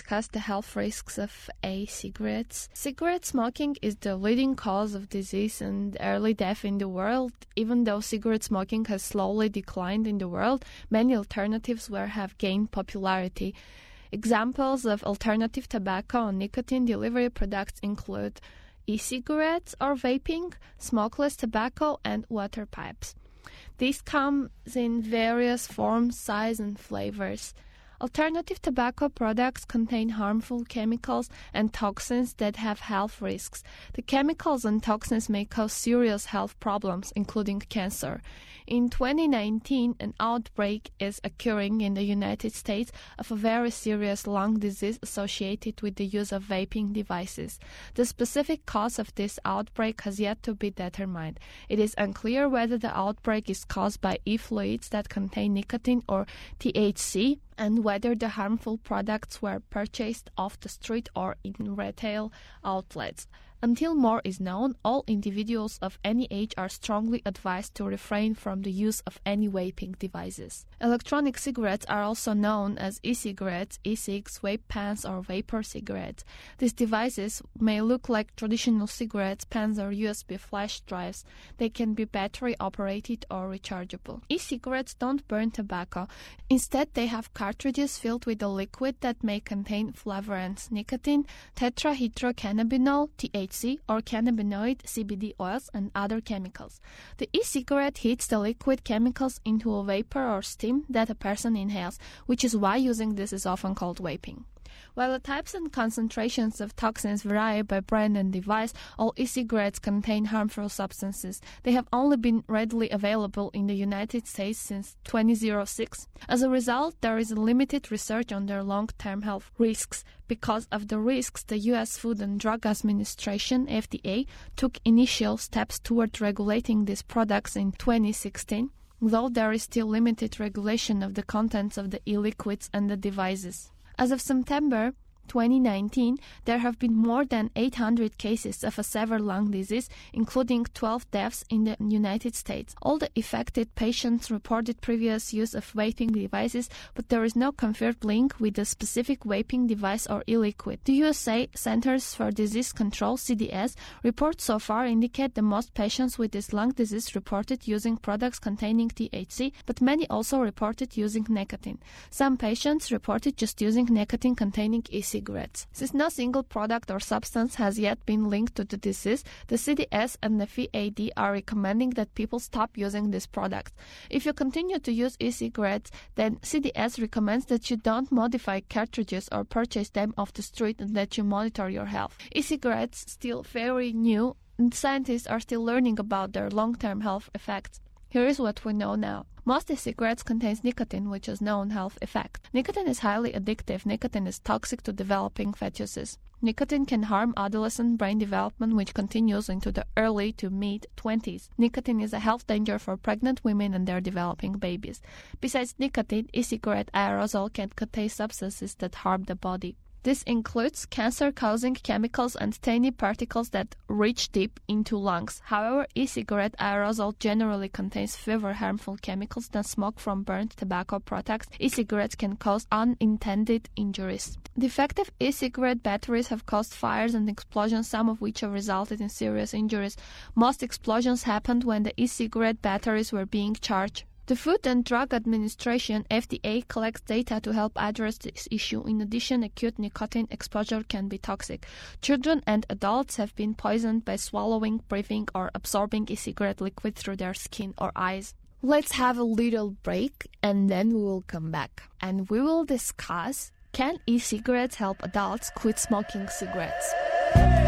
discuss the health risks of e-cigarettes. Cigarette smoking is the leading cause of disease and early death in the world. Even though cigarette smoking has slowly declined in the world, many alternatives have gained popularity. Examples of alternative tobacco and nicotine delivery products include e-cigarettes or vaping, smokeless tobacco, and water pipes. These come in various forms, sizes, and flavors. Alternative tobacco products contain harmful chemicals and toxins that have health risks. The chemicals and toxins may cause serious health problems, including cancer. In 2019, an outbreak is occurring in the United States of a very serious lung disease associated with the use of vaping devices. The specific cause of this outbreak has yet to be determined. It is unclear whether the outbreak is caused by e-fluids that contain nicotine or THC, and whether the harmful products were purchased off the street or in retail outlets. Until more is known, all individuals of any age are strongly advised to refrain from the use of any vaping devices. Electronic cigarettes are also known as e-cigarettes, e-cigs, vape pens, or vapor cigarettes. These devices may look like traditional cigarettes, pens, or USB flash drives. They can be battery-operated or rechargeable. E-cigarettes don't burn tobacco. Instead, they have cartridges filled with a liquid that may contain flavorants, nicotine, tetrahydrocannabinol, THC, or cannabinoid CBD oils, and other chemicals. The e-cigarette heats the liquid chemicals into a vapor or steam that a person inhales, which is why using this is often called vaping. While the types and concentrations of toxins vary by brand and device, all e-cigarettes contain harmful substances. They have only been readily available in the United States since 2006. As a result, there is limited research on their long-term health risks. Because of the risks, the U.S. Food and Drug Administration, FDA, took initial steps toward regulating these products in 2016, though there is still limited regulation of the contents of the e-liquids and the devices. As of September 2019, there have been more than 800 cases of a severe lung disease, including 12 deaths in the United States. All the affected patients reported previous use of vaping devices, but there is no confirmed link with a specific vaping device or e-liquid. The USA Centers for Disease Control, CDS, reports so far indicate that most patients with this lung disease reported using products containing THC, but many also reported using nicotine. Some patients reported just using nicotine-containing e-cigarettes. Since no single product or substance has yet been linked to the disease, the CDS and the VAD are recommending that people stop using these products. If you continue to use e-cigarettes, then CDS recommends that you don't modify cartridges or purchase them off the street and that you monitor your health. E-cigarettes still very new, and scientists are still learning about their long-term health effects. Here is what we know now. Most e-cigarettes contains nicotine, which has known health effect. Nicotine is highly addictive. Nicotine is toxic to developing fetuses. Nicotine can harm adolescent brain development, which continues into the early to mid-20s. Nicotine is a health danger for pregnant women and their developing babies. Besides nicotine, e-cigarette aerosol can contain substances that harm the body. This includes cancer-causing chemicals and tiny particles that reach deep into lungs. However, e-cigarette aerosol generally contains fewer harmful chemicals than smoke from burnt tobacco products. E-cigarettes can cause unintended injuries. Defective e-cigarette batteries have caused fires and explosions, some of which have resulted in serious injuries. Most explosions happened when the e-cigarette batteries were being charged. The Food and Drug Administration, FDA, collects data to help address this issue. In addition, acute nicotine exposure can be toxic. Children and adults have been poisoned by swallowing, breathing, or absorbing e-cigarette liquid through their skin or eyes. Let's have a little break and then we will come back. And we will discuss, can e-cigarettes help adults quit smoking cigarettes?